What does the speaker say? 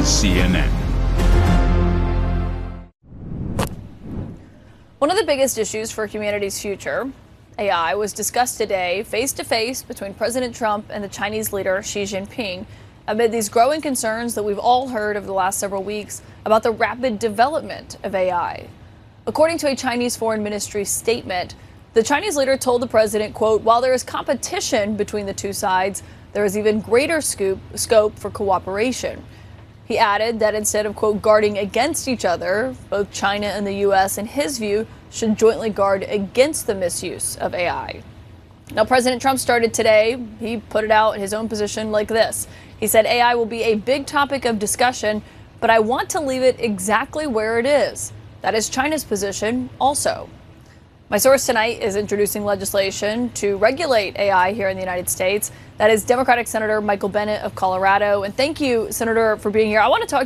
is CNN. One of the biggest issues for humanity's future, AI, was discussed today face-to-face between President Trump and the Chinese leader Xi Jinping amid these growing concerns that we've all heard over the last several weeks about the rapid development of AI. According to a Chinese Foreign Ministry statement, the Chinese leader told the president, quote, "While there is competition between the two sides, there is even greater scope for cooperation." He added that instead of, quote, guarding against each other, both China and the U.S., in his view, should jointly guard against the misuse of AI. Now, President Trump started today. He put it out his own position like this. He said AI will be a big topic of discussion, but I want to leave it exactly where it is. That is China's position also. My source tonight is introducing legislation to regulate AI here in the United States. That is Democratic Senator Michael Bennet of Colorado. And thank you, Senator, for being here. I want to talk